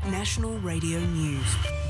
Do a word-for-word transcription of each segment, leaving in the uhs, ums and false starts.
National Radio News.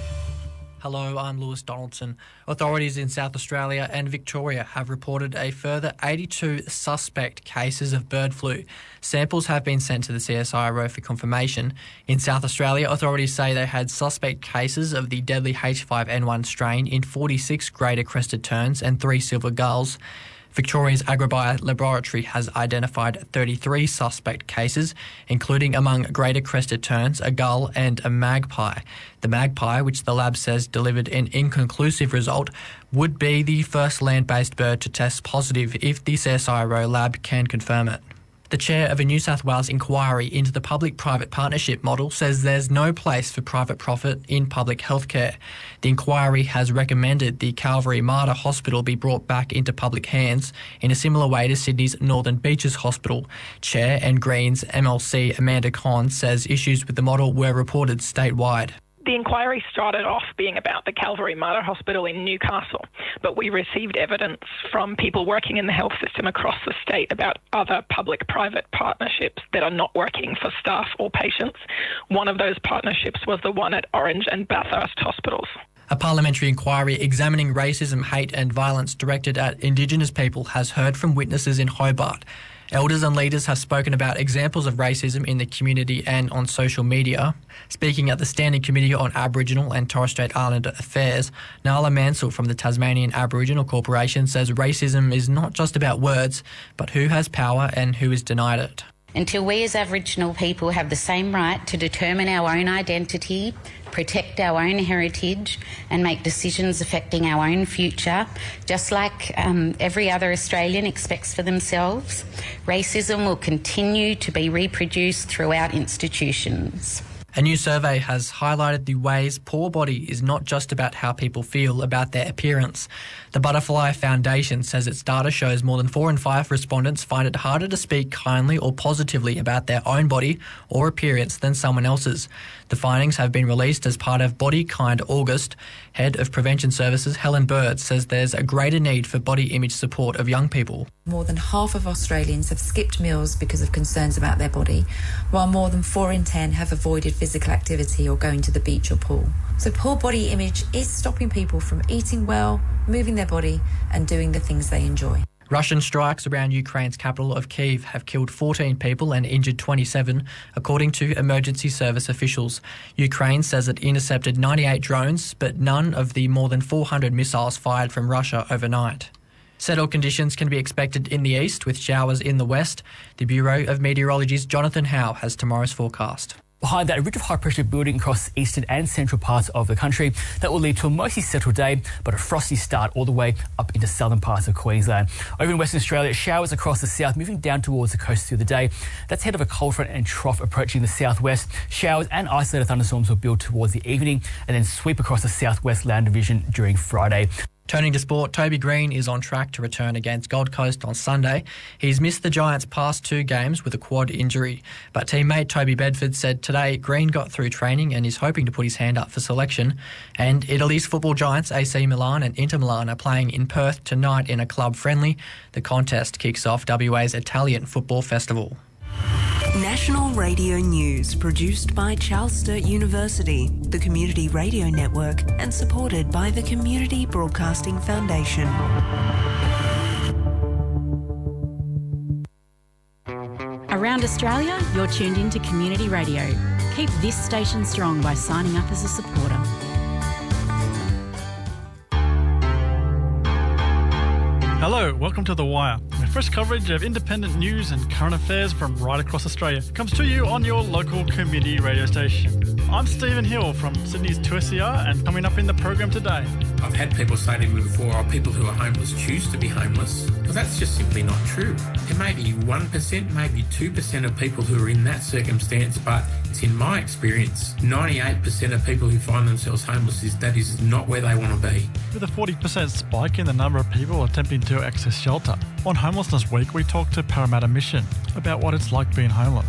Hello, I'm Lewis Donaldson. Authorities in South Australia and Victoria have reported a further eighty-two suspect cases of bird flu. Samples have been sent to the C S I R O for confirmation. In South Australia, authorities say they had suspect cases of the deadly H five N one strain in forty-six greater crested terns and three silver gulls. Victoria's Agribio laboratory has identified thirty-three suspect cases, including among greater crested terns, a gull and a magpie. The magpie, which the lab says delivered an inconclusive result, would be the first land-based bird to test positive if the C S I R O lab can confirm it. The chair of a New South Wales inquiry into the public-private partnership model says there's no place for private profit in public healthcare. The inquiry has recommended the Calvary Mater Hospital be brought back into public hands in a similar way to Sydney's Northern Beaches Hospital. Chair and Greens M L C Amanda Conn says issues with the model were reported statewide. The inquiry started off being about the Calvary Mater Hospital in Newcastle, but we received evidence from people working in the health system across the state about other public-private partnerships that are not working for staff or patients. One of those partnerships was the one at Orange and Bathurst hospitals. A parliamentary inquiry examining racism, hate and violence directed at Indigenous people has heard from witnesses in Hobart. Elders and leaders have spoken about examples of racism in the community and on social media. Speaking at the Standing Committee on Aboriginal and Torres Strait Islander Affairs, Nala Mansell from the Tasmanian Aboriginal Corporation says racism is not just about words, but who has power and who is denied it. Until we as Aboriginal people have the same right to determine our own identity, protect our own heritage and make decisions affecting our own future, just like um, every other Australian expects for themselves, racism will continue to be reproduced throughout institutions. A new survey has highlighted the ways poor body is not just about how people feel about their appearance. The Butterfly Foundation says its data shows more than four in five respondents find it harder to speak kindly or positively about their own body or appearance than someone else's. The findings have been released as part of Body Kind August. Head of Prevention Services Helen Bird says there's a greater need for body image support of young people. More than half of Australians have skipped meals because of concerns about their body, while more than four in ten have avoided physical activity or going to the beach or pool. So poor body image is stopping people from eating well, moving their body and doing the things they enjoy. Russian strikes around Ukraine's capital of Kyiv have killed fourteen people and injured twenty-seven, according to emergency service officials. Ukraine says it intercepted ninety-eight drones, but none of the more than four hundred missiles fired from Russia overnight. Settled conditions can be expected in the east, with showers in the west. The Bureau of Meteorology's Jonathan Howe has tomorrow's forecast. Behind that, a ridge of high-pressure building across eastern and central parts of the country that will lead to a mostly settled day, but a frosty start all the way up into southern parts of Queensland. Over in Western Australia, showers across the south, moving down towards the coast through the day. That's ahead of a cold front and trough approaching the southwest. Showers and isolated thunderstorms will build towards the evening and then sweep across the southwest land division during Friday. Turning to sport, Toby Green is on track to return against Gold Coast on Sunday. He's missed the Giants' past two games with a quad injury, but teammate Toby Bedford said today Green got through training and is hoping to put his hand up for selection. And Italy's football giants A C Milan and Inter Milan are playing in Perth tonight in a club friendly. The contest kicks off W A's Italian Football Festival. National Radio News, produced by Charles Sturt University, the Community Radio Network, and supported by the Community Broadcasting Foundation. Around Australia, you're tuned in to Community Radio. Keep this station strong by signing up as a supporter. Hello, welcome to The Wire. The fresh coverage of independent news and current affairs from right across Australia comes to you on your local community radio station. I'm Stephen Hill from Sydney's two S E R, and coming up in the program today. I've had people say to me before, oh, people who are homeless choose to be homeless. Well, that's just simply not true. There may be one percent, maybe two percent of people who are in that circumstance, but it's in my experience, ninety-eight percent of people who find themselves homeless, is that is not where they want to be. With a forty percent spike in the number of people attempting to access shelter. On Homelessness Week, we talked to Parramatta Mission about what it's like being homeless.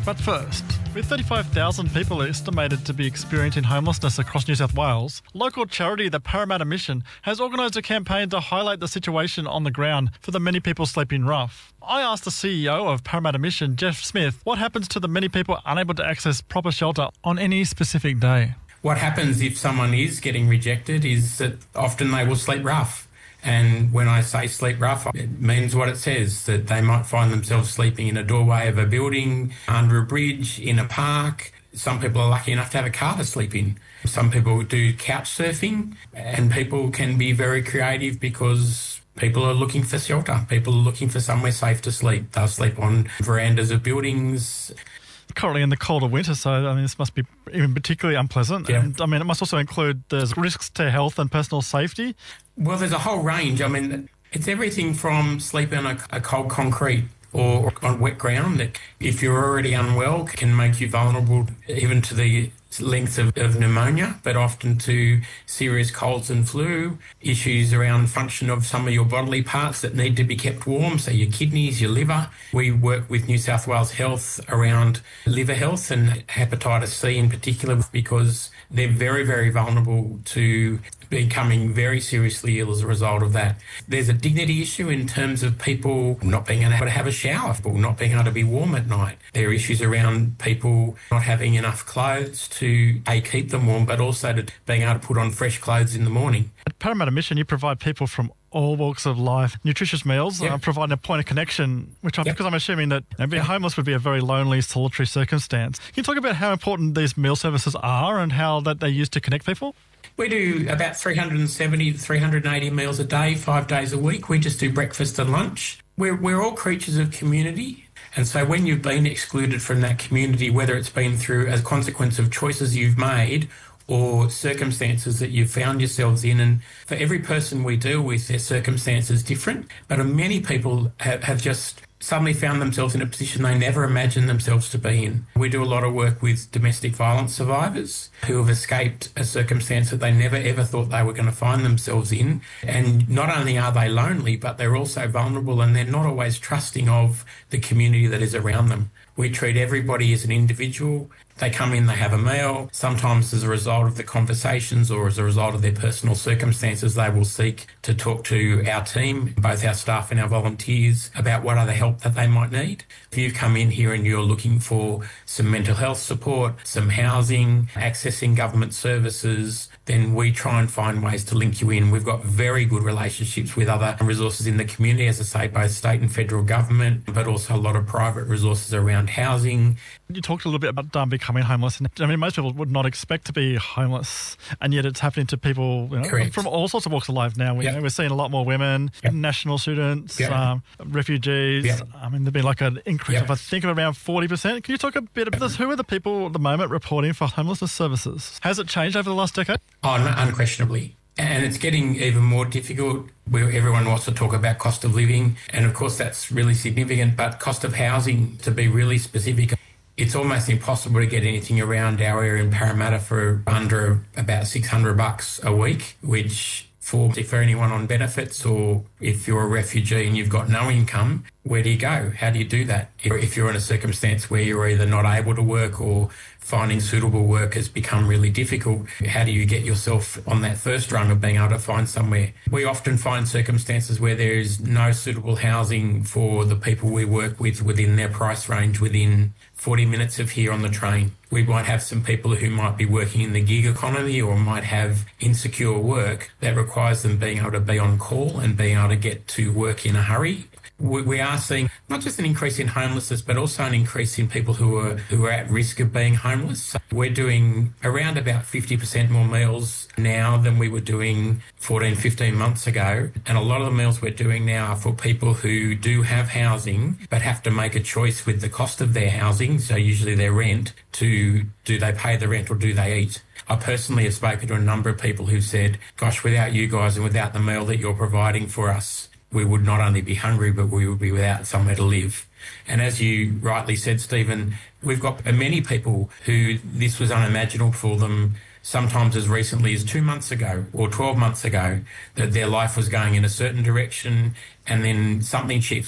But first, with thirty-five thousand people estimated to be experiencing homelessness across New South Wales, local charity the Parramatta Mission has organised a campaign to highlight the situation on the ground for the many people sleeping rough. I asked the C E O of Parramatta Mission, Jeff Smith, what happens to the many people unable to access proper shelter on any specific day. What happens if someone is getting rejected is that often they will sleep rough. And when I say sleep rough, it means what it says, that they might find themselves sleeping in a doorway of a building, under a bridge, in a park. Some people are lucky enough to have a car to sleep in. Some people do couch surfing, and people can be very creative because people are looking for shelter. People are looking for somewhere safe to sleep. They'll sleep on verandas of buildings. Currently in the colder winter, so I mean, this must be even particularly unpleasant. Yeah. And I mean, it must also include there's risks to health and personal safety. Well, there's a whole range. I mean, it's everything from sleeping on a, a cold concrete or on wet ground that, if you're already unwell, can make you vulnerable even to the length of, of pneumonia, but often to serious colds and flu, issues around function of some of your bodily parts that need to be kept warm, so your kidneys, your liver. We work with New South Wales Health around liver health and hepatitis C in particular, because they're very, very vulnerable to becoming very seriously ill as a result of that. There's a dignity issue in terms of people not being able to have a shower, people not being able to be warm at night. There are issues around people not having enough clothes to A, keep them warm, but also to being able to put on fresh clothes in the morning. At Parramatta Mission, you provide people from all walks of life nutritious meals, yep. uh, providing a point of connection, which I, yep. because I'm assuming that you know, being yep. homeless would be a very lonely, solitary circumstance. Can you talk about how important these meal services are and how that they're used to connect people? We do about three hundred seventy to three hundred eighty meals a day, five days a week. We just do breakfast and lunch. We're, we're all creatures of community. And so when you've been excluded from that community, whether it's been through as a consequence of choices you've made or circumstances that you've found yourselves in, and for every person we deal with, their circumstances different, but many people have, have just suddenly found themselves in a position they never imagined themselves to be in. We do a lot of work with domestic violence survivors who have escaped a circumstance that they never ever thought they were going to find themselves in. And not only are they lonely, but they're also vulnerable, and they're not always trusting of the community that is around them. We treat everybody as an individual. They come in, they have a meal. Sometimes as a result of the conversations or as a result of their personal circumstances, they will seek to talk to our team, both our staff and our volunteers, about what other help that they might need. If you've come in here and you're looking for some mental health support, some housing, accessing government services, then we try and find ways to link you in. We've got very good relationships with other resources in the community, as I say, both state and federal government, but also a lot of private resources around housing. You talked a little bit about um, becoming homeless. And I mean, most people would not expect to be homeless, and yet it's happening to people you know, from all sorts of walks of life now. We, yep. you know, we're seeing a lot more women, yep. national students, yep. um, refugees. Yep. I mean, there's been like an increase yep. of, I think, of around forty percent. Can you talk a bit about this? Who are the people at the moment reporting for homelessness services? Has it changed over the last decade? Oh, no, unquestionably. And it's getting even more difficult where everyone wants to talk about cost of living. And of course, that's really significant. But cost of housing, to be really specific, it's almost impossible to get anything around our area in Parramatta for under about six hundred bucks a week, which for, for anyone on benefits, or if you're a refugee and you've got no income, where do you go? How do you do that? If you're in a circumstance where you're either not able to work or finding suitable work has become really difficult, how do you get yourself on that first rung of being able to find somewhere? We often find circumstances where there is no suitable housing for the people we work with within their price range, within forty minutes of here on the train. We might have some people who might be working in the gig economy or might have insecure work that requires them being able to be on call and being able to get to work in a hurry. We are seeing not just an increase in homelessness, but also an increase in people who are who are at risk of being homeless. We're doing around about fifty percent more meals now than we were doing fourteen, fifteen months ago. And a lot of the meals we're doing now are for people who do have housing, but have to make a choice with the cost of their housing, so usually their rent, to do they pay the rent or do they eat? I personally have spoken to a number of people who said, gosh, without you guys and without the meal that you're providing for us, we would not only be hungry, but we would be without somewhere to live. And as you rightly said, Stephen, we've got many people who this was unimaginable for them, sometimes as recently as two months ago or twelve months ago, that their life was going in a certain direction and then something shifts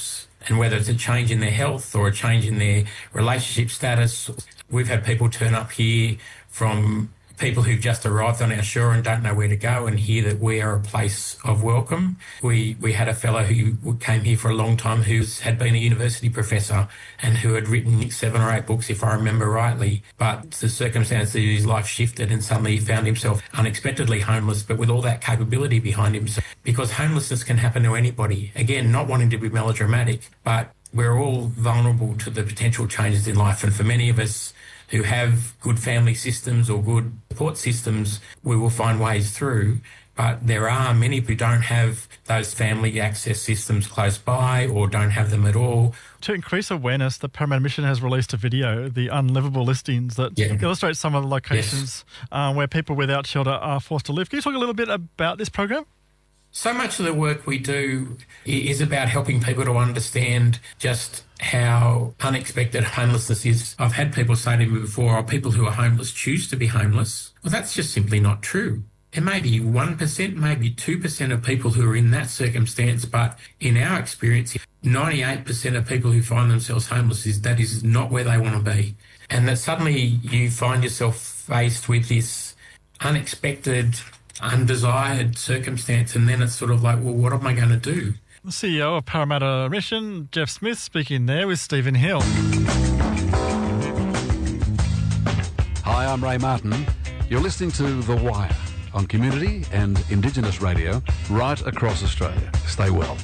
And whether it's a change in their health or a change in their relationship status, we've had people turn up here from people who've just arrived on our shore and don't know where to go and hear that we are a place of welcome. We we had a fellow who came here for a long time who had been a university professor and who had written seven or eight books, if I remember rightly, but the circumstances of his life shifted and suddenly he found himself unexpectedly homeless, but with all that capability behind him. Because homelessness can happen to anybody. Again, not wanting to be melodramatic, but we're all vulnerable to the potential changes in life. And for many of us who have good family systems or good support systems, we will find ways through. But there are many who don't have those family access systems close by or don't have them at all. To increase awareness, the Parramatta Mission has released a video, The Unlivable Listings, that yeah. illustrates some of the locations yes. uh, where people without shelter are forced to live. Can you talk a little bit about this program? So much of the work we do is about helping people to understand just how unexpected homelessness is. I've had people say to me before, oh, people who are homeless choose to be homeless. Well, that's just simply not true. There may be one percent, maybe two percent of people who are in that circumstance, but in our experience, ninety-eight percent of people who find themselves homeless, is that is not where they want to be. And that suddenly you find yourself faced with this unexpected, undesired circumstance, and then it's sort of like, well, what am I going to do? The C E O of Parramatta Mission, Jeff Smith, speaking there with Stephen Hill. Hi, I'm Ray Martin. You're listening to The Wire on Community and Indigenous Radio right across Australia. Stay well.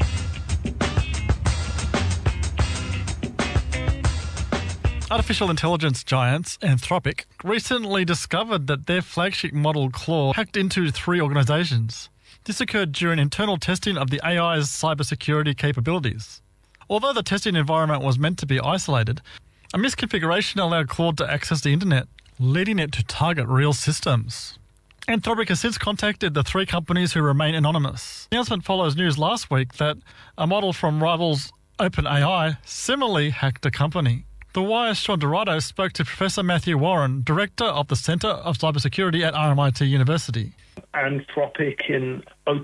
Artificial intelligence giants Anthropic recently discovered that their flagship model Claude hacked into three organisations. This occurred during internal testing of the A I's cybersecurity capabilities. Although the testing environment was meant to be isolated, a misconfiguration allowed Claude to access the internet, leading it to target real systems. Anthropic has since contacted the three companies who remain anonymous. The announcement follows news last week that a model from rivals OpenAI similarly hacked a company. The Wire's Sean Dorado spoke to Professor Matthew Warren, Director of the Centre of Cybersecurity at R M I T University. Anthropic and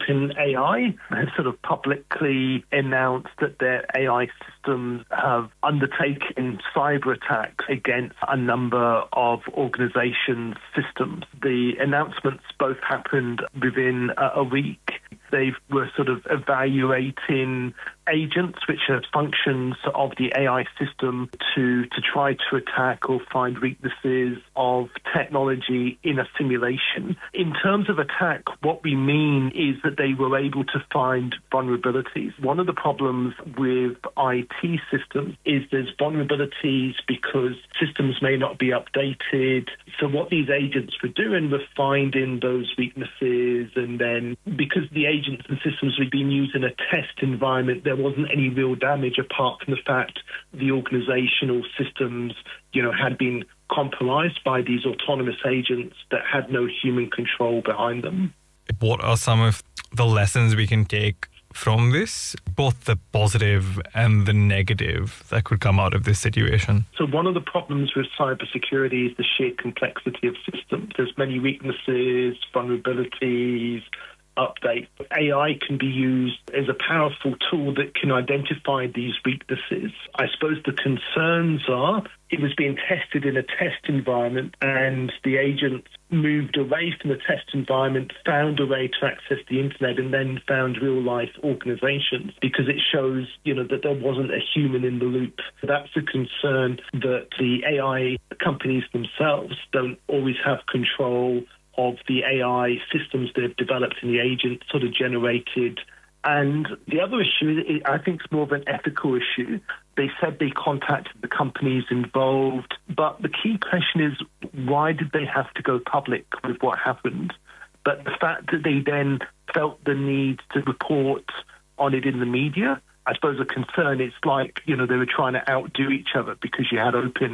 OpenAI have sort of publicly announced that their A I systems have undertaken cyber attacks against a number of organizations' systems. The announcements both happened within a, a week. They were sort of evaluating agents, which are functions of the A I system, to, to try to attack or find weaknesses of technology in a simulation. In terms of attack, what we mean is that they were able to find vulnerabilities. One of the problems with I T systems is there's vulnerabilities because systems may not be updated. So what these agents were doing was finding those weaknesses, and then because the agents and systems were being used in a test environment, there wasn't any real damage apart from the fact the organizational systems, you know, had been compromised by these autonomous agents that had no human control behind them. What are some of the lessons we can take from this, both the positive and the negative that could come out of this situation? So one of the problems with cybersecurity is the sheer complexity of systems. There's many weaknesses, vulnerabilities, update. A I can be used as a powerful tool that can identify these weaknesses. I suppose the concerns are it was being tested in a test environment, and the agents moved away from the test environment, found a way to access the internet, and then found real-life organizations, because it shows, you know, that there wasn't a human in the loop. That's a concern, that the A I companies themselves don't always have control of the A I systems they've developed and the agents sort of generated. And the other issue, I think, is more of an ethical issue. They said they contacted the companies involved, but the key question is, why did they have to go public with what happened? But the fact that they then felt the need to report on it in the media, I suppose a concern, it's like, you know, they were trying to outdo each other, because you had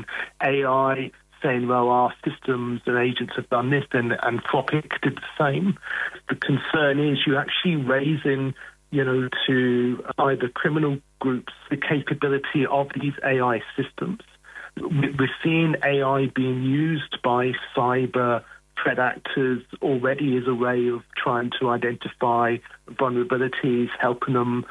OpenAI saying, well, our systems and agents have done this, and Anthropic did the same. The concern is you're actually raising, you know, to either criminal groups the capability of these A I systems. We're seeing A I being used by cyber threat actors already as a way of trying to identify vulnerabilities, helping them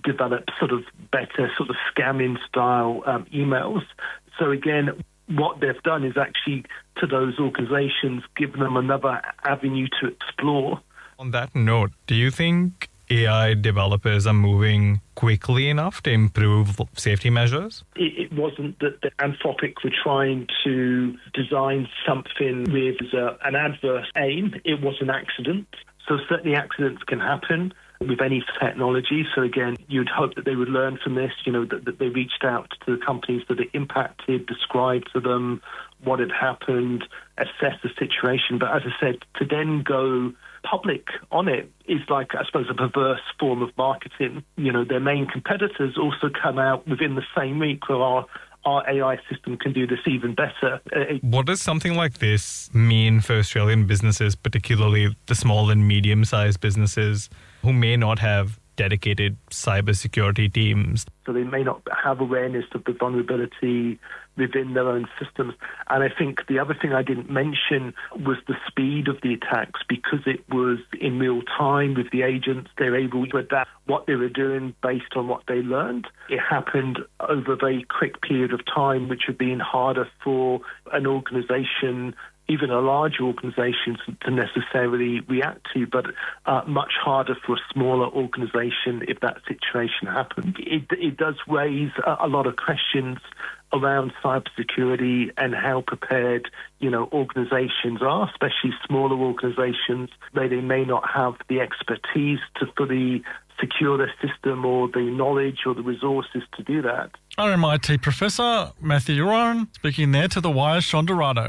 develop sort of better sort of scamming style um, emails. So again, what they've done is actually to those organizations given them another avenue to explore. On that note, do you think A I developers are moving quickly enough to improve safety measures? It, it wasn't that the Anthropic were trying to design something with uh, an adverse aim. It was an accident. So certainly accidents can happen with any technology. So again, you'd hope that they would learn from this, you know, that, that they reached out to the companies that it impacted, described to them what had happened, assess the situation. But as I said, to then go public on it is like, I suppose, a perverse form of marketing. You know, their main competitors also come out within the same week where our our A I system can do this even better. What does something like this mean for Australian businesses, particularly the small and medium-sized businesses who may not have dedicated cybersecurity teams? So they may not have awareness of the vulnerability within their own systems. And I think the other thing I didn't mention was the speed of the attacks, because it was in real time with the agents. They're able to adapt what they were doing based on what they learned. It happened over a very quick period of time, which had been harder for an organisation, even a large organisation, to necessarily react to, but uh, much harder for a smaller organisation if that situation happened. It, it does raise a, a lot of questions around cybersecurity and how prepared, you know, organisations are, especially smaller organisations, where they may not have the expertise to fully secure their system or the knowledge or the resources to do that. R M I T Professor Matthew Warren speaking there to The Wire's Sean Dorado.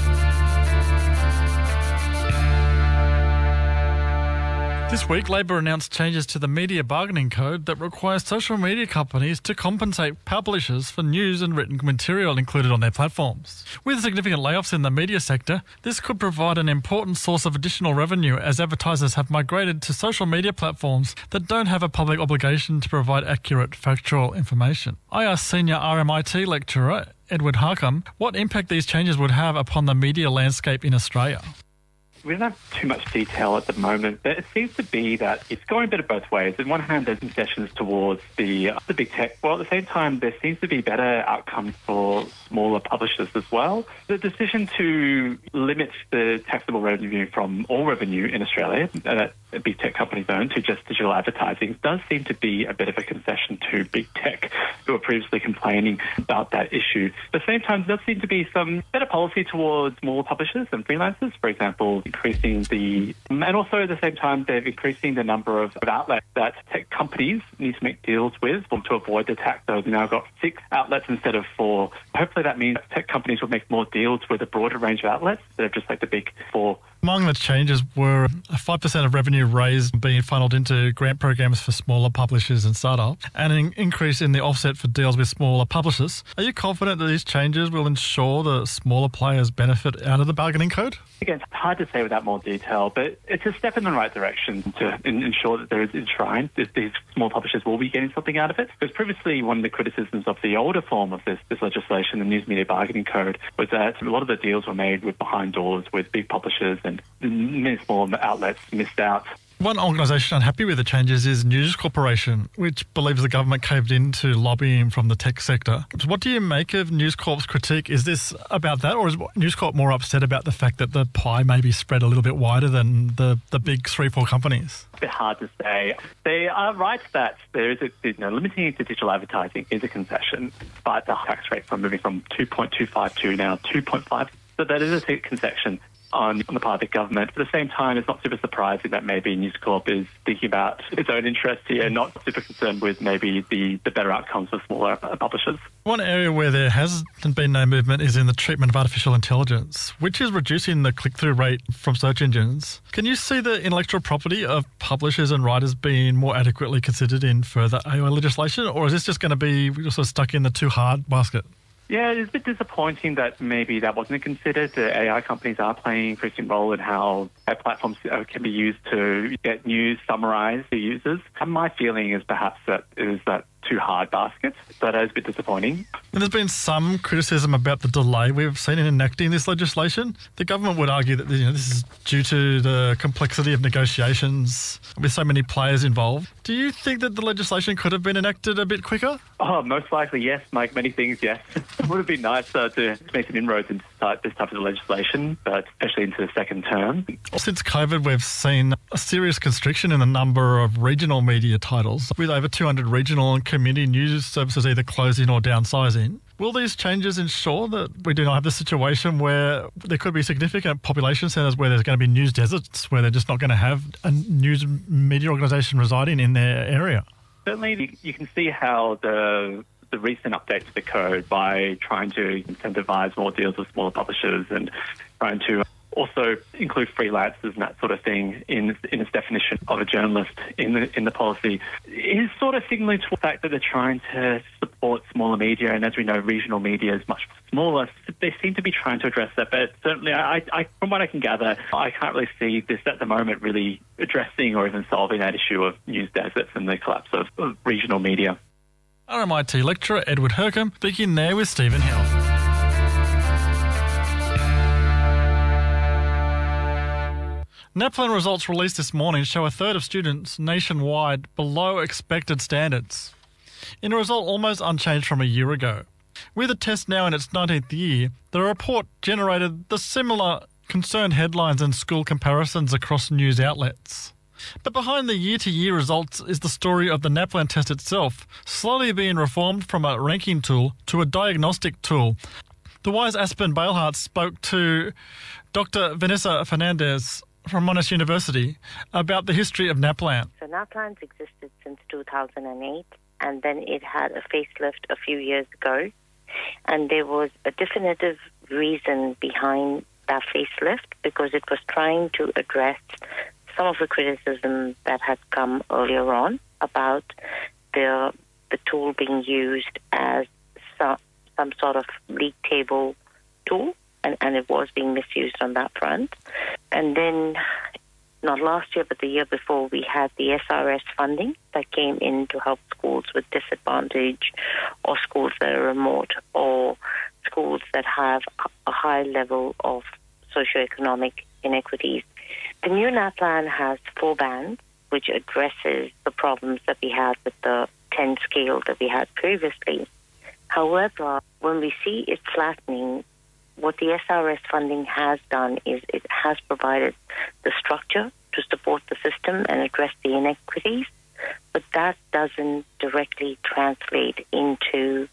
This week, Labor announced changes to the Media Bargaining Code that requires social media companies to compensate publishers for news and written material included on their platforms. With significant layoffs in the media sector, this could provide an important source of additional revenue as advertisers have migrated to social media platforms that don't have a public obligation to provide accurate factual information. I asked senior R M I T lecturer Edward Harcum what impact these changes would have upon the media landscape in Australia. We don't have too much detail at the moment, but it seems to be that it's going a bit of both ways. On one hand, there's concessions towards the uh, the big tech, while at the same time, there seems to be better outcomes for smaller publishers as well. The decision to limit the taxable revenue from all revenue in Australia that uh, big tech companies own to just digital advertising does seem to be a bit of a concession to big tech, who were previously complaining about that issue. At the same time, there does seem to be some better policy towards smaller publishers and freelancers, for example, increasing the, and also at the same time, they're increasing the number of, of outlets that tech companies need to make deals with to avoid the tax. So they've now got six outlets instead of four. Hopefully that means tech companies will make more deals with a broader range of outlets instead of just like the big four. Among the changes were a five percent of revenue raised being funneled into grant programs for smaller publishers and startups, and an increase in the offset for deals with smaller publishers. Are you confident that these changes will ensure that smaller players benefit out of the bargaining code? Again, it's hard to say without more detail, but it's a step in the right direction to ensure that there is enshrined that these small publishers will be getting something out of it. Because previously, one of the criticisms of the older form of this, this legislation, the News Media Bargaining Code, was that a lot of the deals were made with behind doors with big publishers, and many small outlets missed out. One organisation unhappy with the changes is News Corporation, which believes the government caved into lobbying from the tech sector. So what do you make of News Corp's critique? Is this about that, or is News Corp more upset about the fact that the pie may be spread a little bit wider than the, the big three, four companies? A bit hard to say. They are right that there is a, you know, limiting it to digital advertising is a concession, but the tax rate from moving from two point two five to now two point five, so that is a concession on, on the part of the government. At the same time, it's not super surprising that maybe News Corp is thinking about its own interests here, not super concerned with maybe the, the better outcomes for smaller publishers. One area where there hasn't been no movement is in the treatment of artificial intelligence, which is reducing the click-through rate from search engines. Can you see the intellectual property of publishers and writers being more adequately considered in further A I legislation, or is this just going to be sort of stuck in the too hard basket? Yeah, it's a bit disappointing that maybe that wasn't considered. The A I companies are playing an increasing role in how platforms can be used to get news summarized to users. And my feeling is perhaps that is that too hard basket. So that is a bit disappointing. And there's been some criticism about the delay we've seen in enacting this legislation. The government would argue that, you know, this is due to the complexity of negotiations with so many players involved. Do you think that the legislation could have been enacted a bit quicker? Oh, most likely, yes. Like many things, yes. It would have been nice uh, to make some inroads into this type of legislation, but especially into the second term. Since COVID, we've seen a serious constriction in the number of regional media titles, with over two hundred regional and community news services either closing or downsizing. Will these changes ensure that we do not have the situation where there could be significant population centres where there's going to be news deserts, where they're just not going to have a news media organisation residing in their area? Certainly, you can see how the the recent update to the code, by trying to incentivise more deals with smaller publishers and trying to also include freelancers and that sort of thing in in its definition of a journalist in the in the policy, is sort of signalling to the fact that they're trying to support smaller media. And as we know, regional media is much smaller. They seem to be trying to address that. But certainly, I, I from what I can gather, I can't really see this at the moment really addressing or even solving that issue of news deserts and the collapse of, of regional media. R M I T lecturer Edward Hercombe speaking there with Stephen Hill. NAPLAN results released this morning show a third of students nationwide below expected standards, in a result almost unchanged from a year ago. With the test now in its nineteenth year, the report generated the similar concerned headlines and school comparisons across news outlets. But behind the year-to-year results is the story of the NAPLAN test itself, slowly being reformed from a ranking tool to a diagnostic tool. The wise Aspen Bailhart spoke to Doctor Vanessa Fernandez from Monash University about the history of NAPLAN. So NAPLAN's existed since two thousand eight, and then it had a facelift a few years ago. And there was a definitive reason behind that facelift, because it was trying to address some of the criticism that had come earlier on about the the tool being used as some, some sort of league table tool, and, and it was being misused on that front. And then, not last year, but the year before, we had the S R S funding that came in to help schools with disadvantage, or schools that are remote, or schools that have a high level of socioeconomic inequities. The new NAPLAN has four bands, which addresses the problems that we had with the ten scale that we had previously. However, when we see it flattening, what the S R S funding has done is it has provided the structure to support the system and address the inequities, but that doesn't directly translate into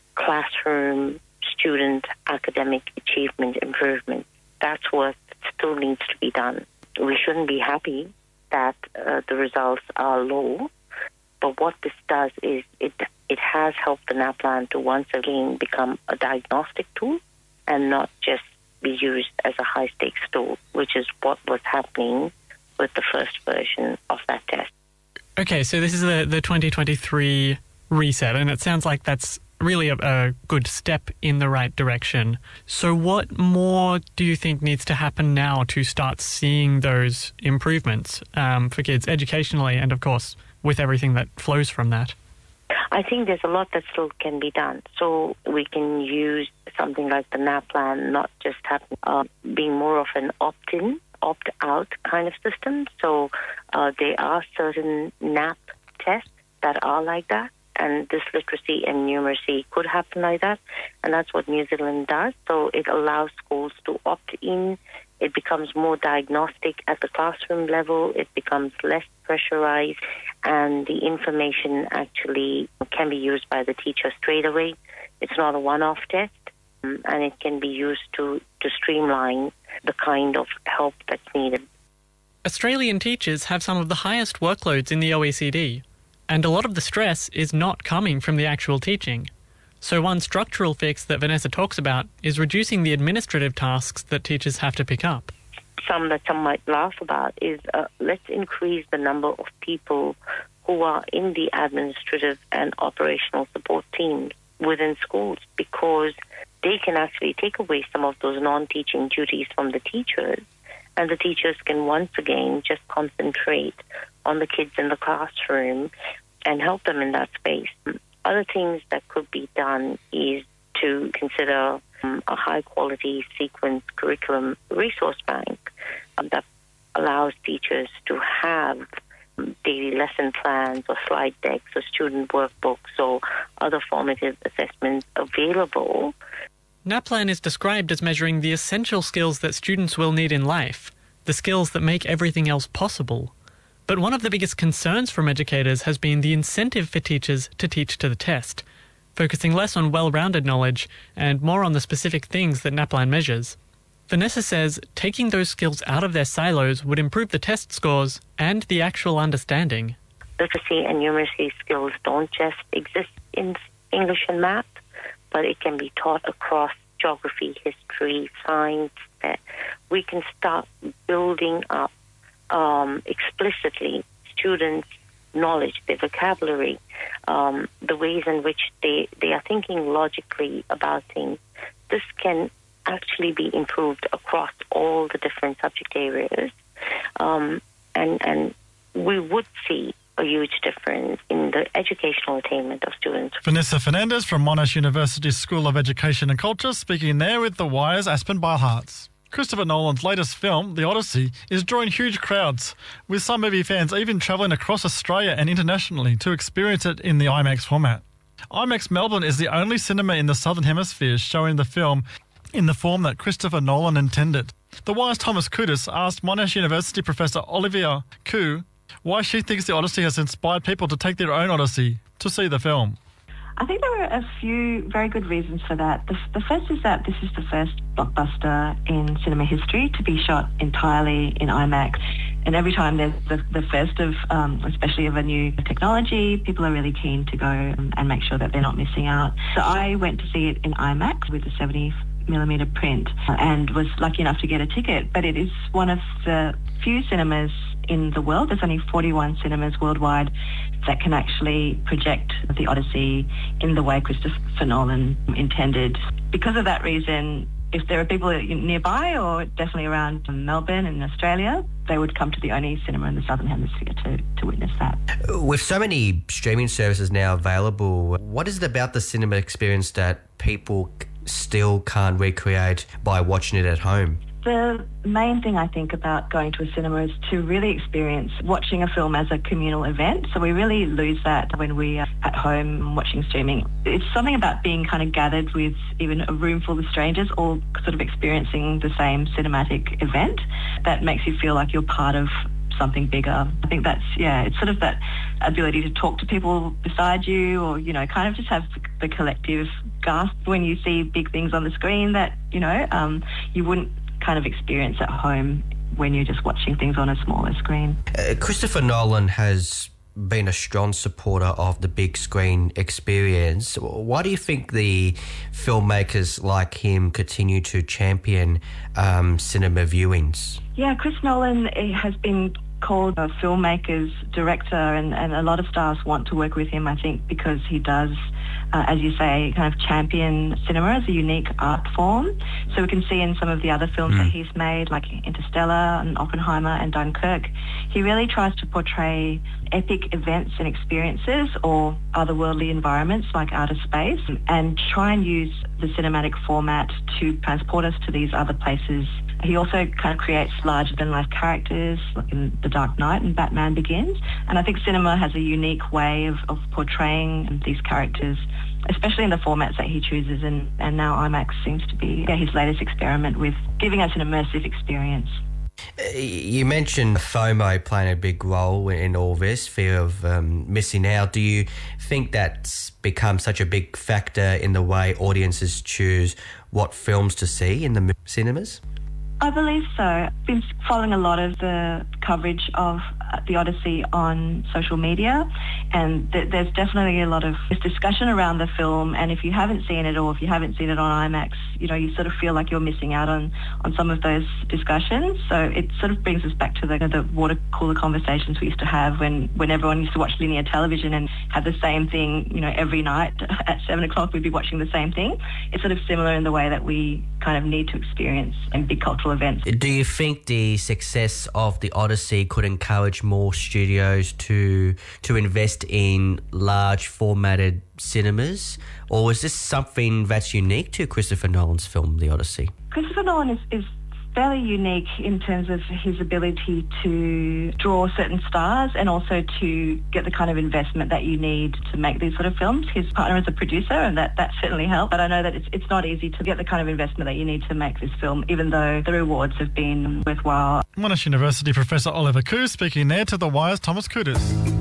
classroom student academic achievement improvement. That's what still needs to be done. We shouldn't be happy that uh, the results are low, but what this does is it it has helped the NAPLAN to once again become a diagnostic tool and not just be used as a high-stakes tool, which is what was happening with the first version of that test. Okay, so this is the, the twenty twenty-three reset, and it sounds like that's really a, a good step in the right direction. So what more do you think needs to happen now to start seeing those improvements um, for kids educationally and, of course, with everything that flows from that? I think there's a lot that still can be done. So we can use something like the NAPLAN not just happen, uh, being more of an opt-in, opt-out kind of system. So uh, there are certain N A P tests that are like that, and this literacy and numeracy could happen like that, and that's what New Zealand does. So it allows schools to opt in. It becomes more diagnostic at the classroom level. It becomes less pressurized, and the information actually can be used by the teacher straight away. It's not a one-off test, um, and it can be used to, to streamline the kind of help that's needed. Australian teachers have some of the highest workloads in the O E C D, and a lot of the stress is not coming from the actual teaching. So one structural fix that Vanessa talks about is reducing the administrative tasks that teachers have to pick up. Some that some might laugh about is uh, let's increase the number of people who are in the administrative and operational support teams within schools, because they can actually take away some of those non-teaching duties from the teachers, and the teachers can once again just concentrate on the kids in the classroom and help them in that space. Other things that could be done is to consider um, a high-quality sequence curriculum resource bank um, that allows teachers to have um, daily lesson plans or slide decks or student workbooks or other formative assessments available. NAPLAN is described as measuring the essential skills that students will need in life, the skills that make everything else possible. But one of the biggest concerns from educators has been the incentive for teachers to teach to the test, focusing less on well-rounded knowledge and more on the specific things that NAPLAN measures. Vanessa says taking those skills out of their silos would improve the test scores and the actual understanding. Literacy and numeracy skills don't just exist in English and math, but it can be taught across geography, history, science. That we can start building up um, explicitly students' knowledge, their vocabulary, um, the ways in which they, they are thinking logically about things. This can actually be improved across all the different subject areas. Um, and, and we would see a huge difference in the educational attainment of students. Vanessa Fernandez from Monash University School of Education and Culture speaking there with The Wire's Aspen Beilhartz. Christopher Nolan's latest film, The Odyssey, is drawing huge crowds, with some movie fans even travelling across Australia and internationally to experience it in the IMAX format. IMAX Melbourne is the only cinema in the Southern Hemisphere showing the film in the form that Christopher Nolan intended. The Wire's Thomas Kudus asked Monash University Professor Olivia Koo why she thinks The Odyssey has inspired people to take their own Odyssey to see the film. I think there are a few very good reasons for that. The, the first is that this is the first blockbuster in cinema history to be shot entirely in IMAX. And every time there's the, the first of, um, especially of a new technology, people are really keen to go and, and make sure that they're not missing out. So I went to see it in IMAX with a seventy millimeter print and was lucky enough to get a ticket. But it is one of the few cinemas in the world. There's only forty-one cinemas worldwide that can actually project The Odyssey in the way Christopher Nolan intended. Because of that reason, if there are people nearby or definitely around Melbourne and Australia, they would come to the only cinema in the Southern Hemisphere to, to witness that. With so many streaming services now available, what is it about the cinema experience that people still can't recreate by watching it at home? The main thing I think about going to a cinema is to really experience watching a film as a communal event. So we really lose that when we are at home watching streaming. It's something about being kind of gathered with even a room full of strangers, all sort of experiencing the same cinematic event that makes you feel like you're part of something bigger. I think that's, yeah, it's sort of that ability to talk to people beside you or, you know, kind of just have the collective gasp when you see big things on the screen that, you know, um, you wouldn't kind of experience at home when you're just watching things on a smaller screen. Uh, Christopher Nolan has been a strong supporter of the big screen experience. Why do you think the filmmakers like him continue to champion um, cinema viewings? Yeah, Chris Nolan has been called a filmmaker's director, and, and a lot of stars want to work with him, I think, because he does, uh, as you say, kind of champion cinema as a unique art form. So we can see in some of the other films mm. that he's made, like Interstellar and Oppenheimer and Dunkirk, he really tries to portray epic events and experiences or otherworldly environments like outer space and try and use the cinematic format to transport us to these other places. He also kind of creates larger-than-life characters, like in The Dark Knight and Batman Begins. And I think cinema has a unique way of, of portraying these characters, especially in the formats that he chooses. And, and now IMAX seems to be yeah, his latest experiment with giving us an immersive experience. You mentioned FOMO playing a big role in all this, fear of um, missing out. Do you think that's become such a big factor in the way audiences choose what films to see in the cinemas? I believe so. I've been following a lot of the coverage of The Odyssey on social media, and th- there's definitely a lot of discussion around the film, and if you haven't seen it or if you haven't seen it on IMAX, you know, you sort of feel like you're missing out on, on some of those discussions. So it sort of brings us back to the, the water cooler conversations we used to have when, when everyone used to watch linear television and have the same thing, you know, every night at seven o'clock we'd be watching the same thing. It's sort of similar in the way that we kind of need to experience in big cultural events. Do you think the success of The Odyssey could encourage more studios to to invest in large formatted cinemas, or is this something that's unique to Christopher Nolan's film The Odyssey? Christopher Nolan is, is fairly unique in terms of his ability to draw certain stars and also to get the kind of investment that you need to make these sort of films. His partner is a producer, and that, that certainly helped. But I know that it's it's not easy to get the kind of investment that you need to make this film, even though the rewards have been worthwhile. Monash University Professor Oliver Khoo speaking there to The Wire's Thomas Kutis.